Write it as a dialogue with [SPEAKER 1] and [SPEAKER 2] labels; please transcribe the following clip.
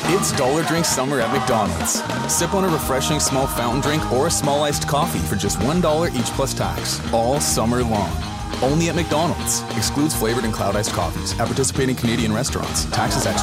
[SPEAKER 1] It's Dollar Drink Summer at McDonald's. Sip on a refreshing small fountain drink or a small iced coffee for just $1 each plus tax, all summer long. Only at McDonald's. Excludes flavored and cloud iced coffees at participating Canadian restaurants. Taxes extra.